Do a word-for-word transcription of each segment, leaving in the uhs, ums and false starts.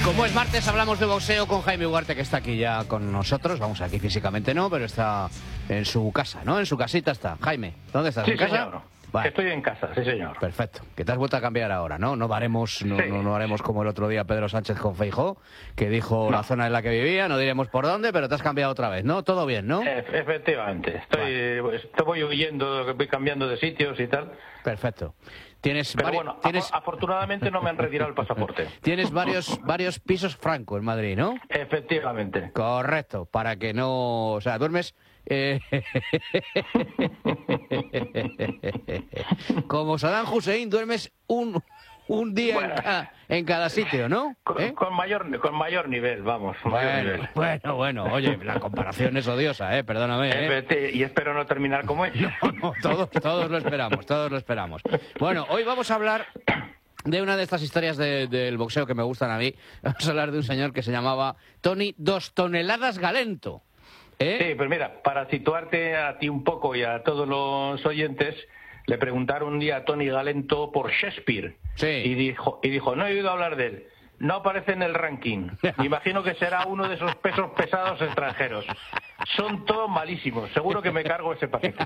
Como es martes, hablamos de boxeo con Jaime Ugarte, que está aquí ya con nosotros. Vamos, aquí físicamente no, pero está en su casa, ¿no? En su casita está. Jaime, ¿dónde estás? Sí, ¿En casa? señor. Vale. Estoy en casa, sí, señor. Perfecto. Que te has vuelto a cambiar ahora, ¿no? No haremos, no, Sí. no, no haremos como el otro día Pedro Sánchez con Feijóo, que dijo No. la zona en la que vivía, no diremos por dónde, pero te has cambiado otra vez, ¿no? Todo bien, ¿no? E- Efectivamente. Estoy, Vale. pues, estoy huyendo, voy cambiando de sitios y tal. Perfecto. Tienes, Pero vari- bueno, tienes, afo- afortunadamente no me han retirado el pasaporte. tienes varios, varios pisos franco en Madrid, ¿no? Efectivamente. Correcto, para que no... O sea, duermes... eh, Como Saddam Hussein, duermes un, un día Bueno. en, cada, en cada sitio, ¿no? Con, ¿Eh? con mayor con mayor nivel, vamos. Mayor Bueno, nivel. bueno, bueno, oye, la comparación es odiosa, ¿eh? Perdóname, ¿eh? Efecti- Y espero no terminar como es. No, no, todos, todos lo esperamos, todos lo esperamos. Bueno, hoy vamos a hablar de una de estas historias de- del boxeo que me gustan a mí. Vamos a hablar de un señor que se llamaba Tony Dos Toneladas Galento. ¿Eh? Sí, pues mira, para situarte a ti un poco y a todos los oyentes, le preguntaron un día a Tony Galento por Shakespeare. Sí. Y dijo, y dijo, no he oído hablar de él. No aparece en el ranking. Me imagino que será uno de esos pesos pesados extranjeros. Son todos malísimos. Seguro que me cargo ese paquete.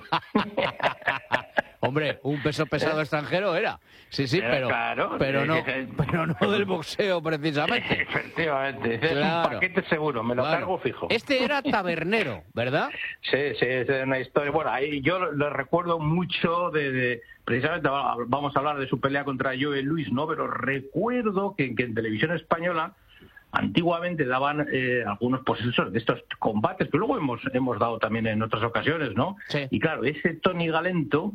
Hombre, un peso pesado extranjero era. Sí, sí, Eh, pero, claro, pero, eh, no, que- pero no del boxeo, precisamente. Efectivamente. Es Claro. un paquete seguro. Me lo Claro. cargo fijo. Este era tabernero, ¿verdad? Sí, sí, es una historia. Bueno, ahí yo lo, lo recuerdo mucho de, de- precisamente va- vamos a hablar de su pelea contra Joe Louis, ¿no? Pero recuerdo que, que en televisión española antiguamente daban eh, algunos pues esos- de estos combates que luego hemos hemos dado también en otras ocasiones, ¿no? Sí. Y claro, ese Tony Galento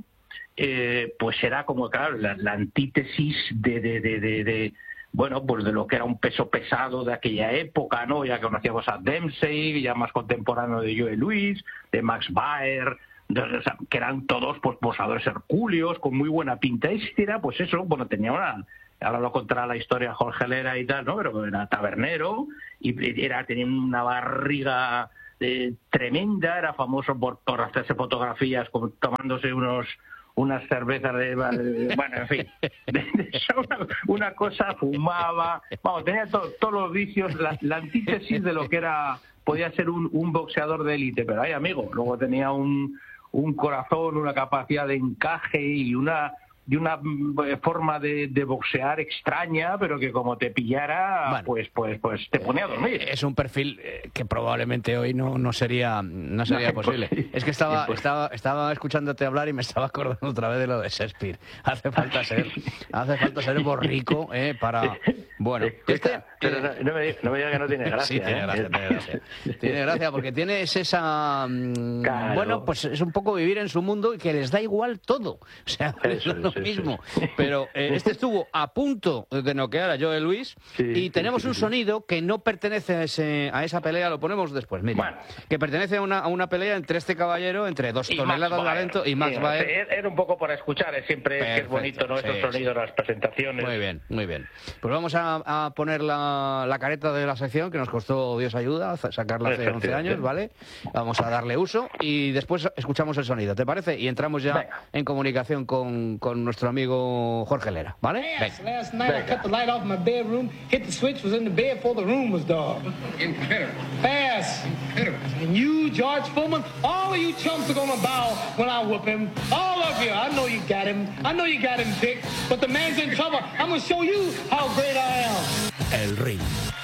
eh, pues era como claro la, la antítesis de, de, de, de, de bueno, pues de lo que era un peso pesado de aquella época, ¿no? Ya conocíamos a Dempsey, ya más contemporáneo de Joe Louis, de Max Baer, de- o sea, que eran todos pues posadores hercúleos, con muy buena pinta. Este era, pues eso, bueno, tenía una... Ahora lo contará la historia Jorge Lera y tal, ¿no? Pero era tabernero y era tenía una barriga eh, tremenda, era famoso por, por hacerse fotografías como tomándose unos unas cervezas de, de- bueno, en fin, de, de eso, una, una cosa, fumaba, vamos, tenía to- todos los vicios, la, la antítesis de lo que era, podía ser un, un boxeador de élite, pero ay, amigo, luego tenía un, un corazón, una capacidad de encaje y una y una mm, forma de, de boxear extraña, pero que como te pillara, Bueno. pues pues pues te ponía a dormir. Es un perfil eh, que probablemente hoy no, no sería no sería No, posible. imposible. Es que estaba, Imposible. estaba, estaba escuchándote hablar y me estaba acordando otra vez de lo de Shakespeare. Hace falta ser, hace falta ser borrico eh, para... Bueno, Escucha, este... pero eh, no, no me digas no me digas que no tiene gracia. Sí, tiene ¿eh? gracia, tiene gracia. Tiene gracia porque tienes esa... mm, Claro. Bueno, pues es un poco vivir en su mundo y que les da igual todo. O sea, Eso es lo es, eso mismo. es. Pero eh, este estuvo a punto de noquear a Joe Louis Sí, y sí, tenemos sí, un sí. sonido que no pertenece a, ese, a esa pelea, lo ponemos después, mira. Bueno. Que pertenece a una, a una pelea entre este caballero, entre Dos Y Toneladas Max Baer. Galento y Max Sí, Baer. Era era un poco para escuchar, es siempre que es Perfecto, bonito, ¿no? sí, Esos sí. sonidos, las presentaciones. Muy bien, muy bien. Pues vamos a, a poner la, la careta de la sección, que nos costó Dios ayuda sa- sacarla hace once años, ¿vale? Vamos a darle uso y después escuchamos el sonido, ¿te parece? Y entramos ya Venga. en comunicación con, con nuestro amigo Jorge Lera, ¿vale? Yes, Venga. last night I Venga. cut the light off my bedroom, hit the switch, was in the bed before the room was dark. Confederate. Fast. Confederate. And you, George Foreman, all of you chumps are gonna bow when I whoop him. All of you. I know you got him. I know you got him picked. But the man's in trouble. I'm gonna show you how great I am. El ring.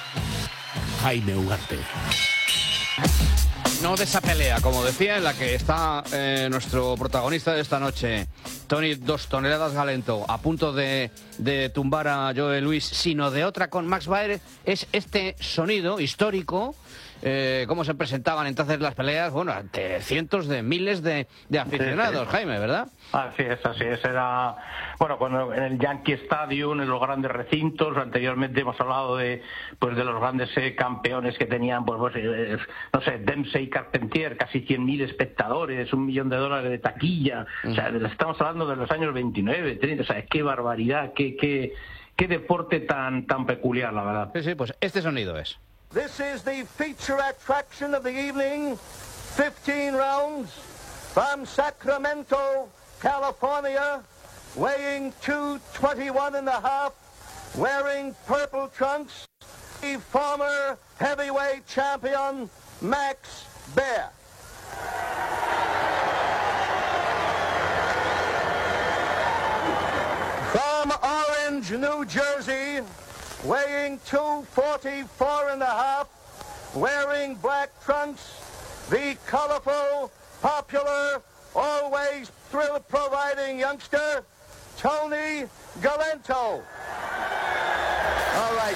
Jaime Ugarte. No de esa pelea, como decía, en la que está eh, nuestro protagonista de esta noche, Tony Dos Toneladas Galento, a punto de, de tumbar a Joe Louis, sino de otra con Max Baer, es este sonido histórico, eh, cómo se presentaban entonces las peleas, bueno, ante cientos de miles de, de aficionados, Sí, sí. Jaime, ¿verdad? Así es, así es. Era, bueno, cuando en el Yankee Stadium, en los grandes recintos, anteriormente hemos hablado de pues de los grandes eh, campeones que tenían, pues, pues eh, no sé, Dempsey y Carpentier, casi cien mil espectadores, un millón de dólares de taquilla. O sea, estamos hablando de los años veintinueve, treinta, o sea, qué barbaridad, qué, qué, qué deporte tan, tan peculiar, la verdad. Sí, sí, pues este sonido es. This is the feature attraction of the evening. fifteen rounds from Sacramento, California, weighing two twenty-one and a half, wearing purple trunks, The former heavyweight champion, Max Baer. From Orange, New Jersey, weighing two forty-four and a half, wearing black trunks, the colorful, popular, always thrill-providing youngster, Tony Galento. All right,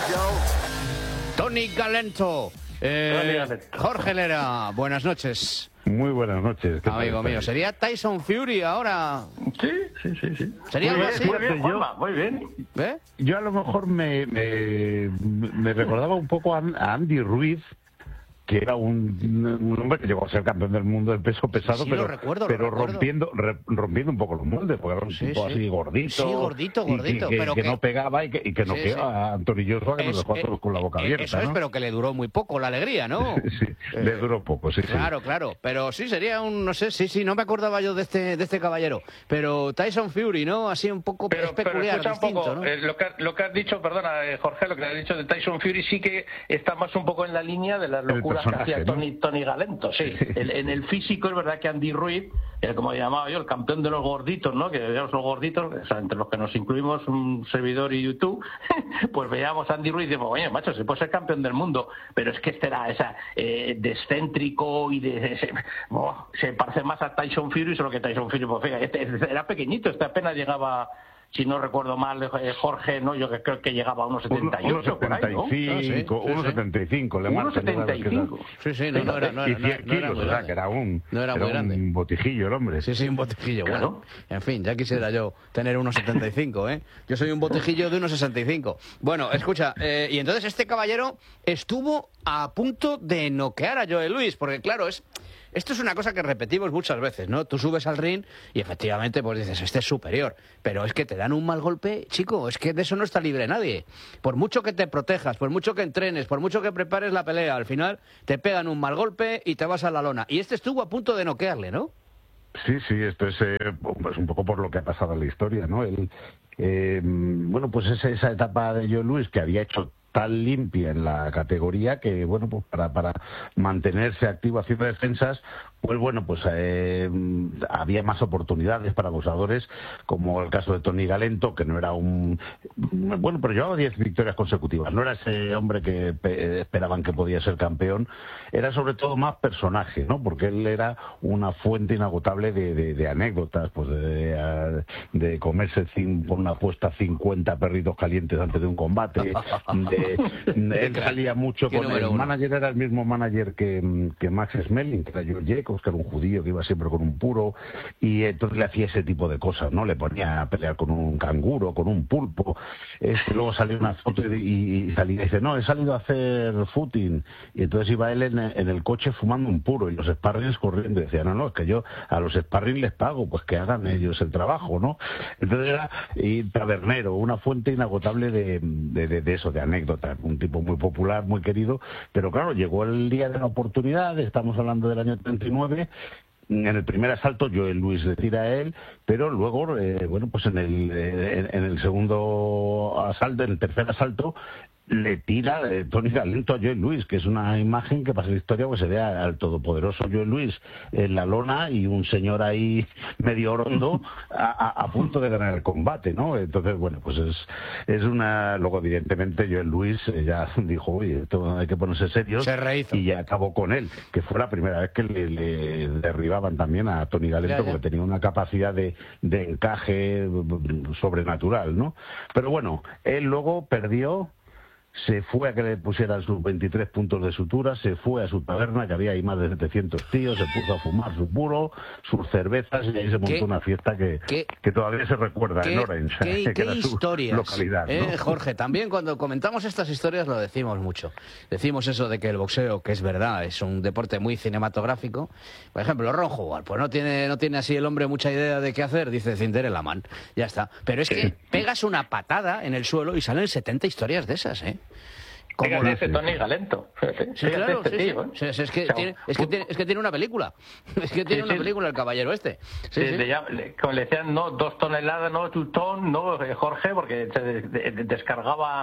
Joe. Tony Galento. Eh, Jorge Lera, buenas noches. Muy buenas noches. Amigo mío, ¿sería Tyson Fury ahora? Sí, sí, sí, sí. ¿Sería muy algo bien, así? muy bien, Juanma, muy bien. ¿Eh? Yo a lo mejor me, me, me recordaba un poco a, a Andy Ruiz, que era un, un hombre que llegó a ser campeón del mundo del peso pesado, sí, pero, lo recuerdo, pero lo recuerdo. rompiendo re, rompiendo un poco los moldes, porque era un Sí, tipo sí. así gordito. Sí, gordito, gordito, y que, que, pero que que- no pegaba y que, y que no Sí, quedaba sí. a Anthony Joshua, que nos Es- dejó a todos con la boca eh, abierta. Eso es, ¿no? pero que le duró muy poco la alegría, ¿no? Sí, le duró poco, sí, sí. Claro, claro, pero sí sería un, no sé, sí, sí, no me acordaba yo de este, de este caballero, pero Tyson Fury, ¿no? Así un poco Pero, es pero peculiar, escucha un distinto, poco, ¿no? eh, lo, que, lo que has dicho, perdona, eh, Jorge, lo que has dicho de Tyson Fury sí que está más un poco en la línea de las El locuras que personaje, hacía ¿no? Tony, Tony Galento, sí. El- en el físico es verdad que Andy Ruiz, el, como llamaba yo, el campeón de los gorditos, ¿no? Que veíamos los gorditos, o sea, entre los que nos incluimos un servidor y YouTube, pues veíamos a Andy Ruiz y decimos, oye, macho, se puede ser campeón del mundo, pero es que este era esa, eh, de excéntrico y de... Se, oh, se parece más a Tyson Fury, solo que Tyson Fury, pues fíjate, este era pequeñito, este apenas llegaba... Si no recuerdo mal, eh, Jorge, no, yo que creo que llegaba a unos setenta y ocho, por ahí, ¿no? uno setenta y cinco, Ah, sí, sí, uno setenta y cinco, le uno marca, setenta y cinco. Sí, sí, no, no era, no y era, no, cien no era kilos, muy o sea, grande. que era un, No era era muy grande. un botijillo el hombre. Sí, sí, un botijillo, Claro. bueno. En fin, ya quisiera yo tener unos setenta y cinco, ¿eh? Yo soy un botijillo de unos sesenta y cinco. Bueno, escucha, eh, y entonces este caballero estuvo a punto de noquear a Joe Louis, porque claro, es... Esto es una cosa que repetimos muchas veces, ¿no? Tú subes al ring y efectivamente pues dices, este es superior, pero es que te dan un mal golpe, chico, es que de eso no está libre nadie. Por mucho que te protejas, por mucho que entrenes, por mucho que prepares la pelea, al final te pegan un mal golpe y te vas a la lona. Y este estuvo a punto de noquearle, ¿no? Sí, sí, esto es eh, pues un poco por lo que ha pasado en la historia, ¿no? El, eh, bueno, pues esa, esa etapa de Joe Louis que había hecho tan limpia en la categoría que, bueno, pues para, para mantenerse activo haciendo defensas, pues bueno, pues eh, había más oportunidades para boxeadores, como el caso de Tony Galento, que no era un... Bueno, pero llevaba diez victorias consecutivas, no era ese hombre que pe- esperaban que podía ser campeón, era sobre todo más personaje, ¿no? Porque él era una fuente inagotable de, de, de anécdotas, pues de, de comerse cin, por una apuesta cincuenta perritos calientes antes de un combate, de, él salía mucho Qué con el número uno. manager, era el mismo manager que, que Max Schmeling, que era George Jacobs, que era un judío que iba siempre con un puro, y entonces le hacía ese tipo de cosas, ¿no? Le ponía a pelear con un canguro, con un pulpo. Este, luego salió una foto y, y salía y dice, no, he salido a hacer footing, y entonces iba él en, en el coche fumando un puro y los sparrings corriendo, y decía, no, no, es que yo a los sparrings les pago, pues que hagan ellos el trabajo, ¿no? Entonces era y tabernero, una fuente inagotable de, de, de, de eso, de anécdotas, un tipo muy popular, muy querido, pero claro, llegó el día de la oportunidad, estamos hablando del año treinta y nueve, en el primer asalto Joe Louis le tira a él, pero luego, eh, bueno, pues en el, eh, en, en el segundo asalto, en el tercer asalto, le tira eh, Tony Galento a Joe Louis, que es una imagen que pasa en la historia, pues se ve al todopoderoso Joe Louis en la lona y un señor ahí medio orondo a, a, a punto de ganar el combate, ¿no? Entonces, bueno, pues es, es una... Luego, evidentemente, Joe Louis eh, ya dijo, oye, esto hay que ponerse serios, Se rehizo. y ya acabó con él, que fue la primera vez que le, le derribaban también a Tony Galento, Ya, ya. porque tenía una capacidad de, de encaje sobrenatural, ¿no? Pero bueno, él luego perdió, se fue a que le pusieran sus veintitrés puntos de sutura, se fue a su taberna, que había ahí más de setecientos tíos, se puso a fumar su puro, sus cervezas, y ahí se montó ¿Qué? una fiesta que, ¿Qué? que todavía se recuerda ¿Qué, en Orange, qué- que qué era su historias? localidad, ¿no? Eh, Jorge, también cuando comentamos estas historias lo decimos mucho. Decimos eso de que el boxeo, que es verdad, es un deporte muy cinematográfico. Por ejemplo, Ron Howard, pues no tiene, no tiene así el hombre mucha idea de qué hacer, dice Cinderella Man, ya está. Pero es que pegas una patada en el suelo y salen setenta historias de esas, ¿eh? Como Fíjate la- ese Tony Galento. Fíjate, Sí, fíjate claro, este sí, sí. tío, ¿eh? Sí, sí, es, que O sea, tiene, es, que tiene, es que tiene una película. Es que tiene Sí, una sí. película el caballero este. Sí, de- sí. de ya- le- como le decían, no dos toneladas, no two ton, no eh, Jorge, porque se de- de- descargaba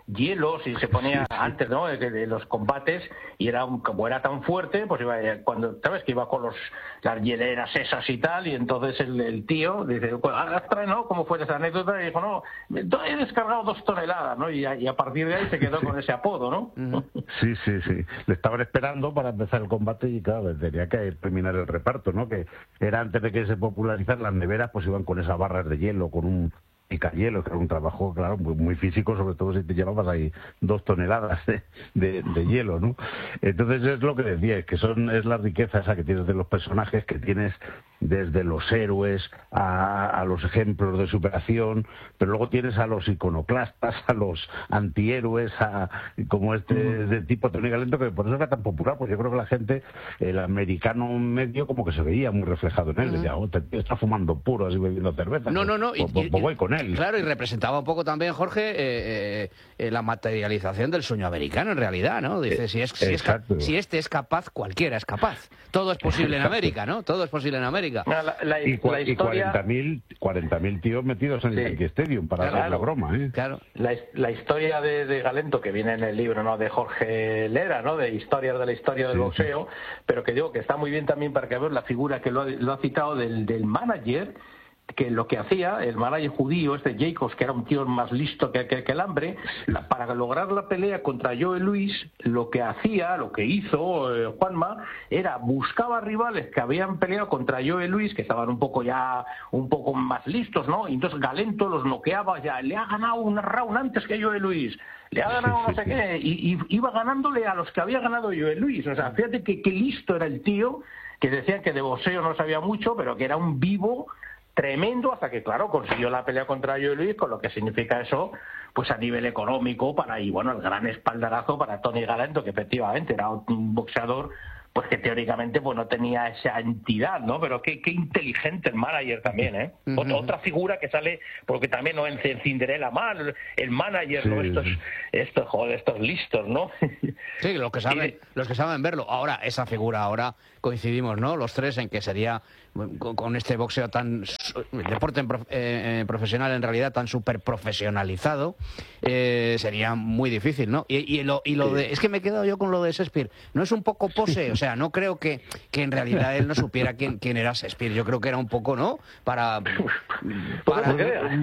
hielos y se ponía antes, ¿no?, de, de los combates, y era un, como era tan fuerte, pues iba, cuando sabes que iba con los las hieleras esas y tal, y entonces el, el tío dice, pues arrastra, ¿no?, ¿cómo fue esa anécdota? Y dijo, no, he descargado dos toneladas, ¿no? Y a, y a partir de ahí se quedó con ese apodo, ¿no? Sí, sí, sí. Le estaban esperando para empezar el combate y claro, tenía que terminar el reparto, ¿no? Que era antes de que se popularizaran las neveras, pues iban con esas barras de hielo, con un picahielo, que era un trabajo, claro, muy, muy físico, sobre todo si te llevabas ahí dos toneladas de, de, de hielo, ¿no? Entonces es lo que decía, es que son es la riqueza esa que tienes de los personajes, que tienes desde los héroes a, a los ejemplos de superación, pero luego tienes a los iconoclastas, a los antihéroes, a, como este de tipo Tony Galento, que por eso era tan popular, porque yo creo que la gente, el americano medio, como que se veía muy reflejado en él, uh-huh. Decía, oh, te, te está fumando puros y bebiendo cerveza, no, pues, no, no, pues, y, pues, y, pues voy con él. Claro, y representaba un poco también, Jorge, eh, eh, la materialización del sueño americano, en realidad, ¿no? Dice, si, es, si, es, si este es capaz, cualquiera es capaz. Todo es posible en América, ¿no? Todo es posible en América. No, la, la, y, la historia... cuarenta mil tíos metidos en sí. el Yankee Stadium para claro, hacer la broma, ¿eh? Claro. La, la historia de, de Galento, que viene en el libro, ¿no?, de Jorge Lera, ¿no?, de historias de la historia del sí, boxeo, sí. Pero que digo que está muy bien también para que veas la figura que lo ha, lo ha citado del, del manager, que lo que hacía el manager judío, este Jacobs, que era un tío más listo que, que, que el hambre, la, para lograr la pelea contra Joe Louis, lo que hacía, lo que hizo eh, Juanma, era buscaba rivales que habían peleado contra Joe Louis, que estaban un poco ya, un poco más listos, ¿no? Y entonces Galento los noqueaba ya, le ha ganado un round antes que Joe Louis, le ha ganado no sé qué, y, y iba ganándole a los que había ganado Joe Louis. O sea, fíjate que, que listo era el tío, que decían que de boxeo no sabía mucho, pero que era un vivo tremendo, hasta que, claro, consiguió la pelea contra Joe Louis, con lo que significa eso, pues a nivel económico, para y bueno, el gran espaldarazo para Tony Galento, que efectivamente era un boxeador, pues que teóricamente pues no tenía esa entidad, ¿no? Pero qué, qué inteligente el manager también, ¿eh? Uh-huh. Otra, otra figura que sale, porque también no en Cinderella mal, el manager, sí, ¿no? Estos, estos, joder, estos listos, ¿no? Sí, los que saben, sí. los que saben verlo. Ahora, esa figura, ahora coincidimos, ¿no?, los tres en que sería, con, con este boxeo tan, el deporte en, eh, profesional en realidad tan súper profesionalizado, eh, sería muy difícil, ¿no? Y, y, lo, y lo de, es que me he quedado yo con lo de Shakespeare, ¿no es un poco pose? O sea, no creo que, que en realidad él no supiera quién, quién era Shakespeare, yo creo que era un poco, ¿no?, para... para...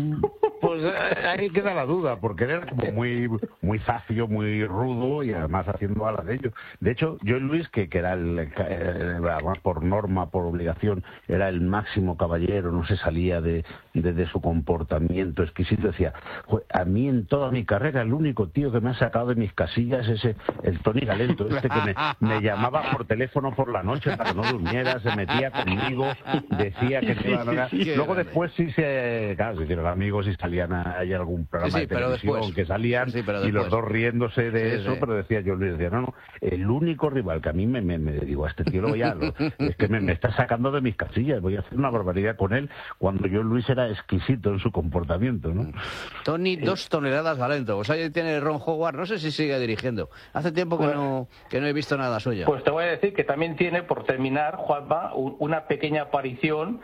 Pues ahí queda la duda, porque era como muy muy zafio, muy rudo y además haciendo alas de ellos. De hecho, Joe Louis, que, que era el, además por norma, por obligación, era el máximo caballero, no se salía de, de, de su comportamiento exquisito, decía, a mí en toda mi carrera el único tío que me ha sacado de mis casillas es ese, el Tony Galento, este que me, me llamaba por teléfono por la noche para que no durmiera, se metía conmigo, decía que se iba a lograr. Luego después sí se, claro, se hicieron amigos y salían a, hay algún programa sí, sí, de televisión después, que salían sí, y los dos riéndose de sí, eso, sí. Pero decía yo, les decía, no, no, el único rival que a mí me, me, me digo, a este tío lo voy a, lo, es que me, me está sacando de mis casillas, voy a hacer una barbaridad con él, cuando yo Luis era exquisito en su comportamiento, ¿no? Tony, dos toneladas Galento, pues ahí tiene Ron Howard, no sé si sigue dirigiendo, hace tiempo que, pues, no, que no he visto nada suyo. Pues te voy a decir que también tiene, por terminar, Juanma, una pequeña aparición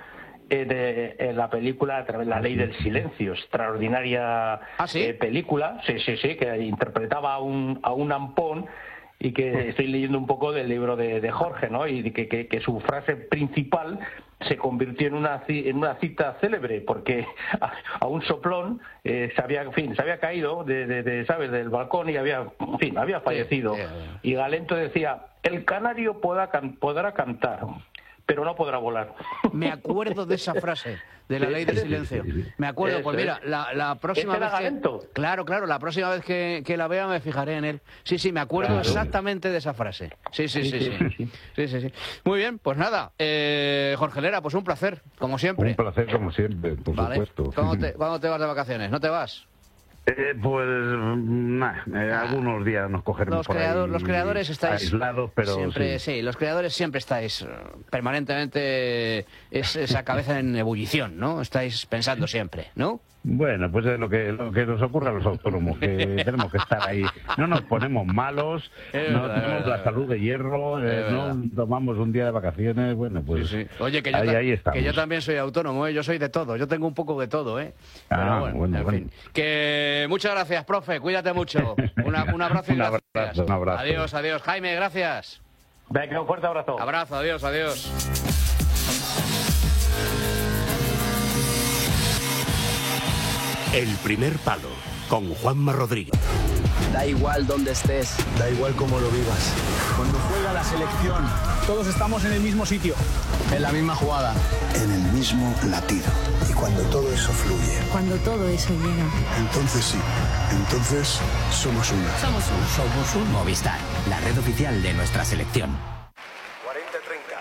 de, en la película La Ley del Silencio, extraordinaria ¿Ah, sí? eh, película, sí, sí, sí, que interpretaba a un, a un ampón, y que estoy leyendo un poco del libro de, de Jorge, ¿no? Y que, que, que su frase principal se convirtió en una en una cita célebre, porque a, a un soplón eh, se había, en fin, se había caído de, de, de, ¿sabes?, del balcón y había, en fin, había fallecido. Sí, yeah. Y Galento decía, el canario podrá, can, podrá cantar, pero no podrá volar. Me acuerdo de esa frase, de la ley del silencio. Me acuerdo, pues mira, la, la próxima vez que... Claro, claro, la próxima vez que, que la vea me fijaré en él. Sí, sí, me acuerdo claro. exactamente de esa frase. Sí, sí, sí, sí. sí. sí, sí, sí. Muy bien, pues nada, eh, Jorge Lera, pues un placer, como siempre. Un placer, como siempre, por vale. supuesto. ¿Cuándo te, ¿Cuándo te vas de vacaciones? ¿No te vas? Eh, pues nah, eh, ah, algunos días nos cogeremos los por creador, ahí los creadores estáis aislados, pero siempre, sí. sí, los creadores siempre estáis permanentemente, es esa cabeza en ebullición, ¿no? Estáis pensando siempre, ¿no? Bueno, pues es lo que, lo que nos ocurre a los autónomos, que tenemos que estar ahí. No nos ponemos malos, Es no verdad, tenemos es la verdad. salud de hierro, eh, Es no verdad. tomamos un día de vacaciones, bueno, pues Sí, sí. Oye, que yo, ahí, ta- ahí estamos. que yo también soy autónomo, ¿eh? Yo soy de todo, yo tengo un poco de todo, ¿eh? Pero Ah, bueno, bueno, en bueno. fin. Que muchas gracias, profe, cuídate mucho. Una- un abrazo y Un gracias. abrazo, un abrazo. Adiós, adiós. Jaime, gracias. Venga, un fuerte abrazo. Abrazo, adiós, adiós. El primer palo con Juanma Rodríguez. Da igual donde estés. Da igual cómo lo vivas. Cuando juega la selección, todos estamos en el mismo sitio, en la misma jugada. En el mismo latido. Y cuando todo eso fluye, Cuando todo eso llega. entonces sí, entonces somos uno. Somos un. Somos un Movistar, la red oficial de nuestra selección. cuarenta treinta.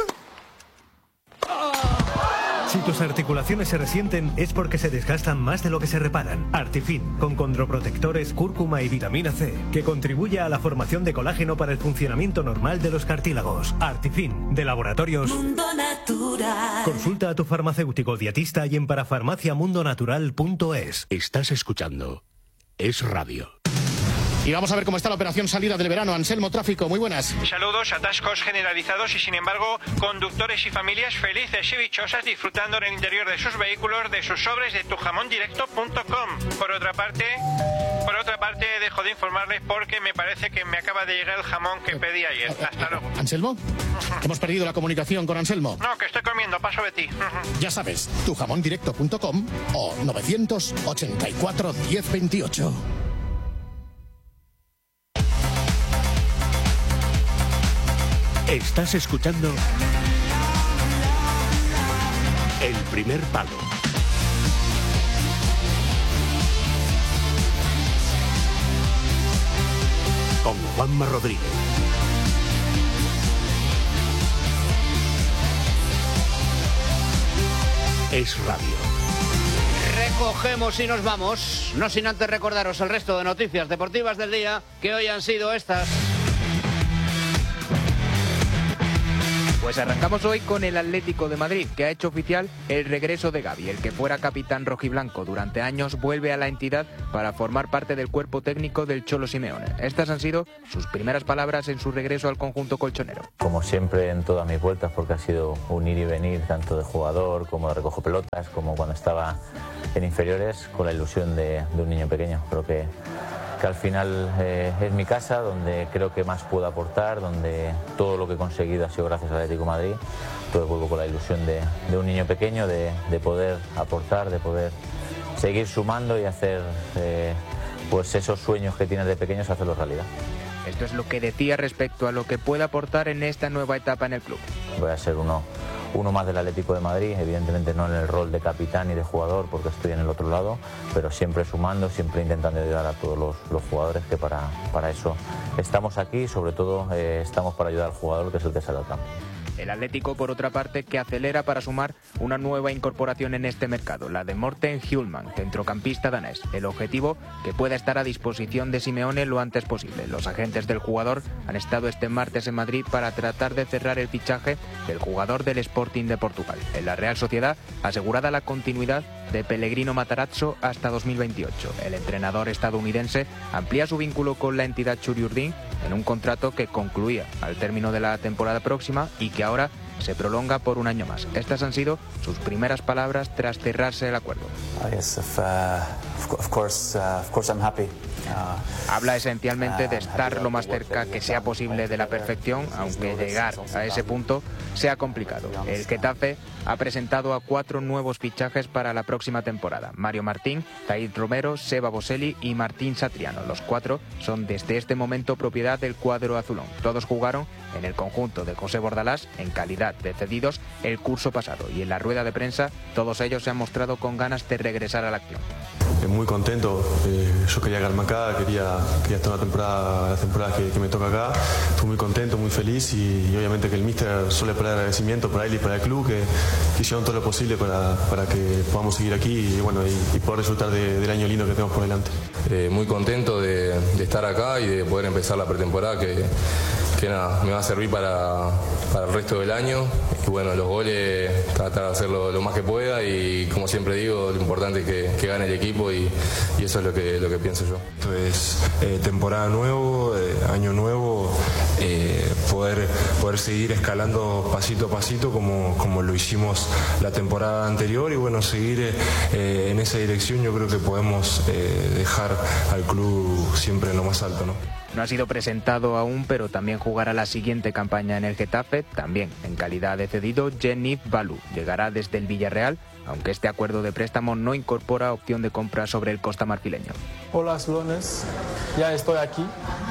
Si tus articulaciones se resienten es porque se desgastan más de lo que se reparan. Artifin, con condroprotectores, cúrcuma y vitamina C, que contribuye a la formación de colágeno para el funcionamiento normal de los cartílagos. Artifin, de Laboratorios Mundo Natural. Consulta a tu farmacéutico dietista y en parafarmaciamundonatural punto es. Estás escuchando Es Radio. Y vamos a ver cómo está la operación salida del verano. Anselmo Tráfico, muy buenas. Saludos, atascos generalizados y sin embargo conductores y familias felices y dichosas disfrutando en el interior de sus vehículos de sus sobres de tu jamón directo punto com. Por otra parte, por otra parte dejo de informarles porque me parece que me acaba de llegar el jamón que pedí ayer. Hasta luego. ¿Anselmo? Hemos perdido la comunicación con Anselmo. No, que estoy comiendo, paso de ti. Ya sabes, tu jamón directo punto com o novecientos ochenta y cuatro diez veintiocho. Estás escuchando El primer palo. Con Juanma Rodríguez. Es Radio. Recogemos y nos vamos, no sin antes recordaros el resto de noticias deportivas del día, que hoy han sido estas. Pues arrancamos hoy con el Atlético de Madrid, que ha hecho oficial el regreso de Gavi. El que fuera capitán rojiblanco durante años vuelve a la entidad para formar parte del cuerpo técnico del Cholo Simeone. Estas han sido sus primeras palabras en su regreso al conjunto colchonero. Como siempre en todas mis vueltas, porque ha sido un ir y venir tanto de jugador como de recojo pelotas, como cuando estaba en inferiores, con la ilusión de, de un niño pequeño. Creo que que al final eh, es mi casa, donde creo que más puedo aportar, donde todo lo que he conseguido ha sido gracias al Atlético de Madrid. Entonces vuelvo con la ilusión de, de un niño pequeño, de, de poder aportar, de poder seguir sumando y hacer eh, pues esos sueños que tienes de pequeños, hacerlos realidad. Esto es lo que decía respecto a lo que puede aportar en esta nueva etapa en el club. Voy a ser uno, uno más del Atlético de Madrid, evidentemente no en el rol de capitán y de jugador porque estoy en el otro lado, pero siempre sumando, siempre intentando ayudar a todos los, los jugadores, que para, para eso estamos aquí y sobre todo eh, estamos para ayudar al jugador, que es el que sale al campo. El Atlético, por otra parte, que acelera para sumar una nueva incorporación en este mercado, la de Morten Hjulmand, centrocampista danés. El objetivo, que pueda estar a disposición de Simeone lo antes posible. Los agentes del jugador han estado este martes en Madrid para tratar de cerrar el fichaje del jugador del Sporting de Portugal. En la Real Sociedad, asegurada la continuidad de Pellegrino Matarazzo hasta dos mil veintiocho. El entrenador estadounidense amplía su vínculo con la entidad Churiurdin en un contrato que concluía al término de la temporada próxima y que ahora se prolonga por un año más. Estas han sido sus primeras palabras tras cerrarse el acuerdo. Habla esencialmente de estar lo más cerca que sea posible de la perfección, aunque llegar a ese punto sea complicado. El Getafe ha presentado a cuatro nuevos fichajes para la próxima temporada. Mario Martín, Taid Romero, Seba Boselli y Martín Satriano. Los cuatro son desde este momento propiedad del cuadro azulón. Todos jugaron en el conjunto de José Bordalás en calidad de cedidos el curso pasado y en la rueda de prensa todos ellos se han mostrado con ganas de regresar a la acción. Muy contento, eh, yo quería quedarme acá, quería, quería estar una temporada, la temporada que, que me toca acá. Estoy muy contento, muy feliz y, y obviamente que el míster suele poner agradecimiento para él y para el club, que, que hicieron todo lo posible para, para que podamos seguir aquí y, bueno, y, y poder disfrutar de, del año lindo que tenemos por delante. Eh, muy contento de, de estar acá y de poder empezar la pretemporada que, que nada, me va a servir para, para el resto del año. Y bueno, los goles, tratar de hacerlo lo más que pueda y como siempre digo, lo importante es que, que gane el equipo y, y eso es lo que, lo que pienso yo. Esto es eh, temporada nuevo, eh, año nuevo, eh, poder, poder seguir escalando pasito a pasito como, como lo hicimos la temporada anterior y bueno, seguir eh, en esa dirección. Yo creo que podemos eh, dejar al club siempre en lo más alto, ¿no? No ha sido presentado aún, pero también jugará la siguiente campaña en el Getafe, también en calidad de cedido. Genif Balou llegará desde el Villarreal, aunque este acuerdo de préstamo no incorpora opción de compra sobre el costamarfileño. Hola, Slones, ya estoy aquí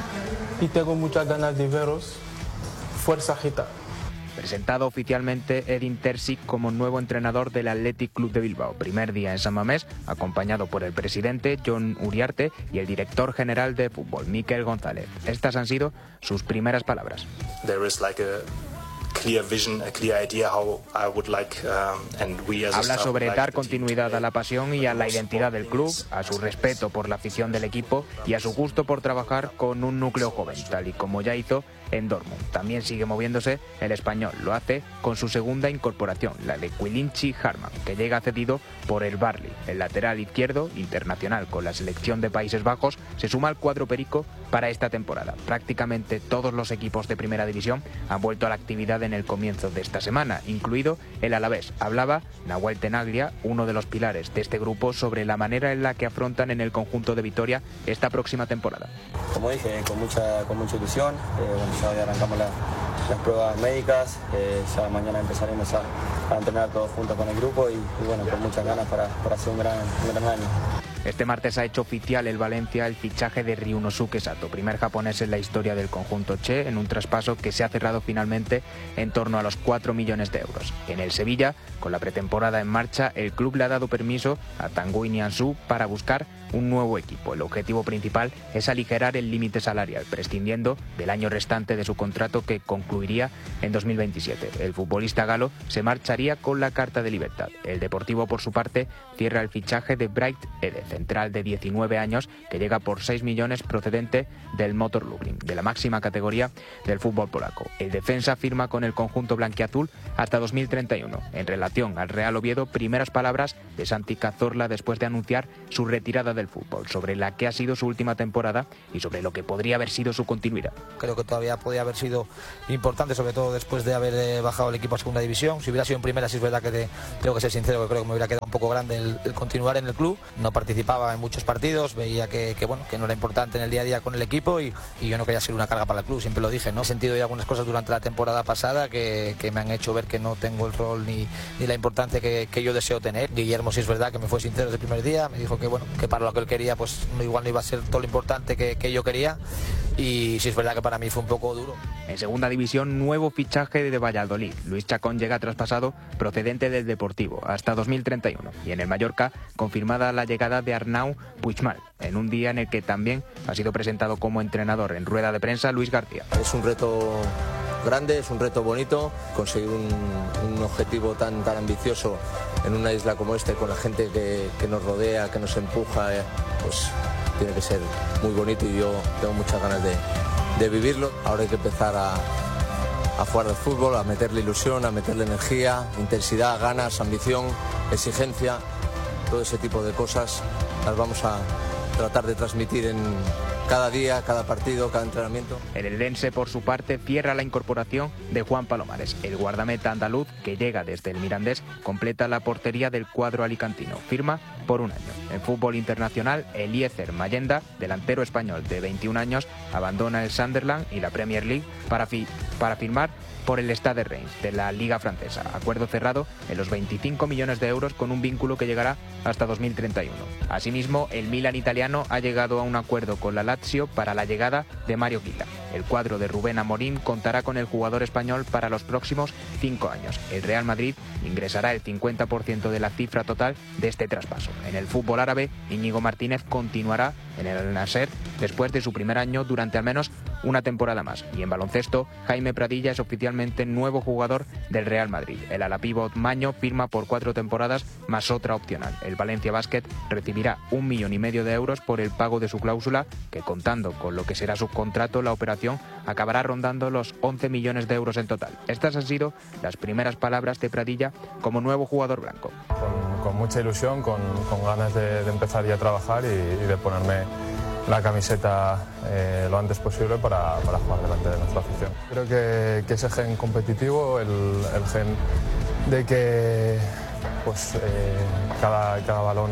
y tengo muchas ganas de veros. Fuerza Gita. Presentado oficialmente Edin Terzic como nuevo entrenador del Athletic Club de Bilbao. Primer día en San Mamés, acompañado por el presidente Jon Uriarte y el director general de fútbol, Mikel González. Estas han sido sus primeras palabras. There is like a clear vision, a clear idea how I would like, um, and we as a Habla staff sobre would like dar the team continuidad a la pasión y a la identidad del club, a su respeto por la afición del equipo y a su gusto por trabajar con un núcleo joven, tal y como ya hizo en Dortmund. También sigue moviéndose el español. Lo hace con su segunda incorporación, la de Quilinchi Harman, que llega cedido por el Barley. El lateral izquierdo, internacional con la selección de Países Bajos, se suma al cuadro perico para esta temporada. Prácticamente todos los equipos de primera división han vuelto a la actividad en el comienzo de esta semana, incluido el Alavés. Hablaba Nahuel Tenaglia, uno de los pilares de este grupo, sobre la manera en la que afrontan en el conjunto de Vitoria esta próxima temporada. Como dije, con mucha, con mucha ilusión. Eh, bueno, ya hoy arrancamos la, las pruebas médicas, eh, ya mañana empezaremos a, a entrenar todos juntos con el grupo y, y bueno, con muchas ganas para, para hacer un gran, un gran año. Este martes ha hecho oficial el Valencia el fichaje de Ryunosuke Sato, primer japonés en la historia del conjunto Che, en un traspaso que se ha cerrado finalmente en torno a los cuatro millones de euros. En el Sevilla, con la pretemporada en marcha, el club le ha dado permiso a Tanguy Nianzou para buscar un nuevo equipo. El objetivo principal es aligerar el límite salarial, prescindiendo del año restante de su contrato que concluiría en dos mil veintisiete. El futbolista galo se marcharía con la carta de libertad. El Deportivo, por su parte, cierra el fichaje de Bright Ede, central de diecinueve años, que llega por seis millones procedente del Motor Lublin, de la máxima categoría del fútbol polaco. El defensa firma con el conjunto blanquiazul hasta dos mil treinta y uno. En relación al Real Oviedo, primeras palabras de Santi Cazorla después de anunciar su retirada del fútbol, sobre la que ha sido su última temporada y sobre lo que podría haber sido su continuidad. Creo que todavía podría haber sido importante, sobre todo después de haber eh, bajado el equipo a segunda división. Si hubiera sido en primera, sí es verdad que te, tengo que ser sincero, que creo que me hubiera quedado un poco grande el, el continuar en el club. No participaba en muchos partidos, veía que, que, bueno, que no era importante en el día a día con el equipo y, y yo no quería ser una carga para el club, siempre lo dije, ¿no? He sentido ya algunas cosas durante la temporada pasada que, que me han hecho ver que no tengo el rol ni, ni la importancia que, que yo deseo tener. Guillermo, sí es verdad que me fue sincero desde el primer día, me dijo que, bueno, que para lo que él quería, pues no, igual no iba a ser todo lo importante que, que yo quería, y sí es verdad que para mí fue un poco duro. En segunda división, nuevo fichaje de Valladolid. Luis Chacón llega traspasado procedente del Deportivo hasta dos mil treinta y uno. Y en el Mallorca, confirmada la llegada de Arnau Puigmal, en un día en el que también ha sido presentado como entrenador en rueda de prensa Luis García. Es un reto grande, es un reto bonito, conseguir un, un objetivo tan, tan ambicioso en una isla como esta, con la gente que, que nos rodea, que nos empuja, eh, pues tiene que ser muy bonito y yo tengo muchas ganas de, de vivirlo. Ahora hay que empezar a, a jugar al fútbol, a meterle ilusión, a meterle energía, intensidad, ganas, ambición, exigencia, todo ese tipo de cosas las vamos a tratar de transmitir en cada día, cada partido, cada entrenamiento. El Eldense, por su parte, cierra la incorporación de Juan Palomares. El guardameta andaluz, que llega desde el Mirandés, completa la portería del cuadro alicantino. Firma por un año. En fútbol internacional, Eliezer Mayenda, delantero español de veintiún años, abandona el Sunderland y la Premier League para, fi para firmar por el Stade Reims de la Liga Francesa. Acuerdo cerrado en los veinticinco millones de euros con un vínculo que llegará hasta dos mil treinta y uno. Asimismo, el Milan italiano ha llegado a un acuerdo con la Lazio para la llegada de Mario Quila. El cuadro de Rubén Amorín contará con el jugador español para los próximos cinco años. El Real Madrid ingresará el cincuenta por ciento de la cifra total de este traspaso. En el fútbol árabe, Íñigo Martínez continuará en el Al Nassr después de su primer año durante al menos una temporada más. Y en baloncesto, Jaime Pradilla es oficialmente nuevo jugador del Real Madrid. El ala-pívot Maño firma por cuatro temporadas más otra opcional. El Valencia Basket recibirá un millón y medio de euros por el pago de su cláusula, que contando con lo que será su contrato, la operación acabará rondando los once millones de euros en total. Estas han sido las primeras palabras de Pradilla como nuevo jugador blanco. Con, con mucha ilusión, con, con ganas de, de empezar ya a trabajar y, y de ponerme la camiseta eh, lo antes posible para, para jugar delante de nuestra afición. Creo que, que ese gen competitivo, el, el gen de que pues, eh, cada, cada balón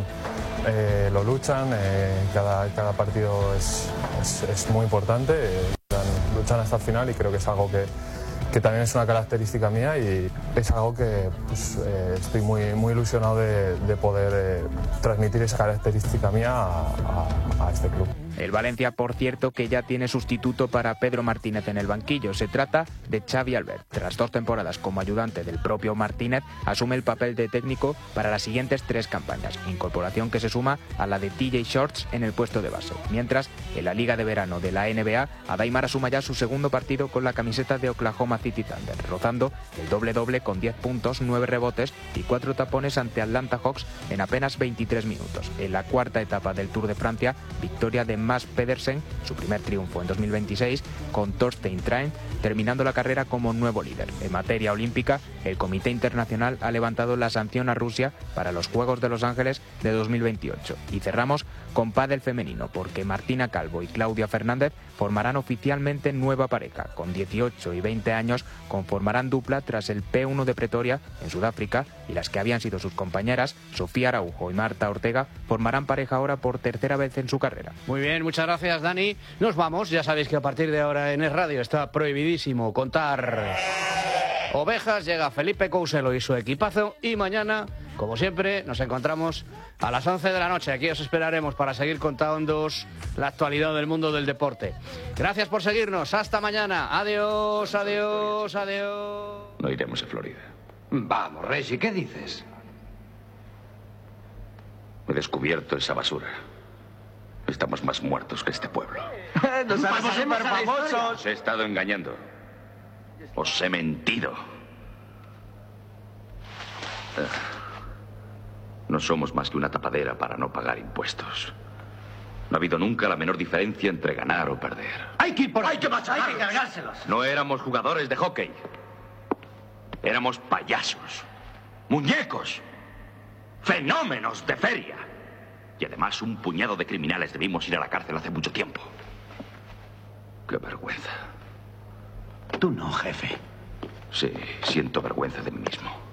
eh, lo luchan, eh, cada, cada partido es, es, es muy importante, eh, luchan hasta el final y creo que es algo que, que también es una característica mía y es algo que pues, eh, estoy muy, muy ilusionado de, de poder eh, transmitir esa característica mía a, a, a este club. El Valencia, por cierto, que ya tiene sustituto para Pedro Martínez en el banquillo. Se trata de Xavi Albert. Tras dos temporadas como ayudante del propio Martínez, asume el papel de técnico para las siguientes tres campañas, incorporación que se suma a la de T J Shorts en el puesto de base. Mientras, en la Liga de Verano de la N B A, Adaimar asuma ya su segundo partido con la camiseta de Oklahoma City Thunder, rozando el doble-doble con diez puntos, nueve rebotes y cuatro tapones ante Atlanta Hawks en apenas veintitrés minutos. En la cuarta etapa del Tour de Francia, victoria de Mads Pedersen, su primer triunfo en dos mil veintiséis, con Torstein Train terminando la carrera como nuevo líder. En materia olímpica, el Comité Internacional ha levantado la sanción a Rusia para los Juegos de Los Ángeles de dos mil veintiocho. Y cerramos con pádel femenino, porque Martina Calvo y Claudia Fernández formarán oficialmente nueva pareja. Con dieciocho y veinte años conformarán dupla tras el P uno de Pretoria en Sudáfrica, y las que habían sido sus compañeras, Sofía Araujo y Marta Ortega, formarán pareja ahora por tercera vez en su carrera. Muy bien, muchas gracias, Dani. Nos vamos. Ya sabéis que a partir de ahora en Es Radio está prohibidísimo contar ovejas. Llega Felipe Couselo y su equipazo. Y mañana, como siempre, nos encontramos a las once de la noche. Aquí os esperaremos para seguir contando la actualidad del mundo del deporte. Gracias por seguirnos. Hasta mañana. Adiós, adiós, adiós. No iremos a Florida. Vamos, Reggie, ¿qué dices? He descubierto esa basura. Estamos más muertos que este pueblo. Nos haremos súper famosos. Os he estado engañando. Os he mentido. No somos más que una tapadera para no pagar impuestos. No ha habido nunca la menor diferencia entre ganar o perder. Hay que ir por Hay que machacarlos. Hay que cargárselos. No éramos jugadores de hockey. Éramos payasos. Muñecos. Fenómenos de feria. Y además un puñado de criminales debimos ir a la cárcel hace mucho tiempo. Qué vergüenza. Tú no, jefe. Sí, siento vergüenza de mí mismo.